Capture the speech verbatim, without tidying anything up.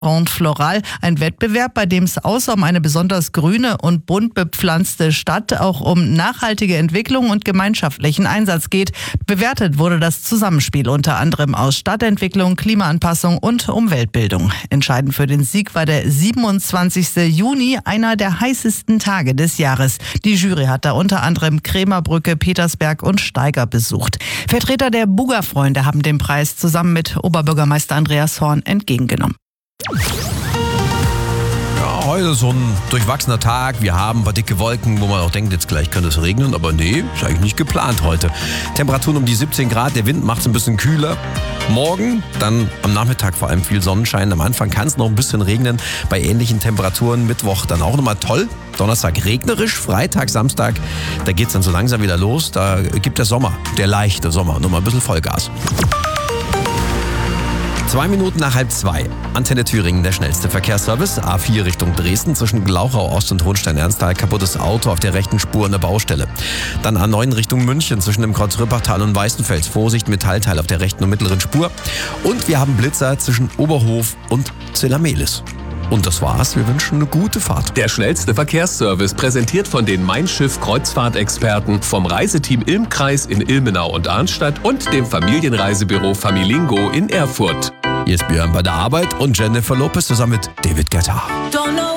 Restaurant Floral, ein Wettbewerb, bei dem es außer um eine besonders grüne und bunt bepflanzte Stadt auch um nachhaltige Entwicklung und gemeinschaftlichen Einsatz geht. Bewertet wurde das Zusammenspiel unter anderem aus Stadtentwicklung, Klimaanpassung und Umweltbildung. Entscheidend für den Sieg war der siebenundzwanzigste Juni, einer der heißesten Tage des Jahres. Die Jury hat da unter anderem Krämerbrücke, Petersberg und Steiger besucht. Vertreter der Buga-Freunde haben den Preis zusammen mit Oberbürgermeister Andreas Horn entgegengenommen. Ja, heute so ein durchwachsener Tag. Wir haben ein paar dicke Wolken, wo man auch denkt, jetzt gleich könnte es regnen. Aber nee, ist eigentlich nicht geplant heute. Temperaturen um die siebzehn Grad, der Wind macht es ein bisschen kühler. Morgen, dann am Nachmittag vor allem viel Sonnenschein. Am Anfang kann es noch ein bisschen regnen. Bei ähnlichen Temperaturen Mittwoch dann auch nochmal toll. Donnerstag regnerisch, Freitag, Samstag, da geht es dann so langsam wieder los. Da gibt der Sommer, der leichte Sommer, nur mal ein bisschen Vollgas. Zwei Minuten nach halb zwei. Antenne Thüringen, der schnellste Verkehrsservice. A vier Richtung Dresden zwischen Glauchau Ost und Hohenstein-Ernsthal. Kaputtes Auto auf der rechten Spur an der Baustelle. Dann A neun Richtung München zwischen dem Kreuz Rüppachtal und Weißenfels. Vorsicht, Metallteil auf der rechten und mittleren Spur. Und wir haben Blitzer zwischen Oberhof und Zellamelis. Und das war's. Wir wünschen eine gute Fahrt. Der schnellste Verkehrsservice, präsentiert von den Mein Schiff Kreuzfahrtexperten vom Reiseteam Ilm-Kreis in Ilmenau und Arnstadt und dem Familienreisebüro Familingo in Erfurt. Hier ist Björn bei der Arbeit und Jennifer Lopez zusammen mit David Guetta.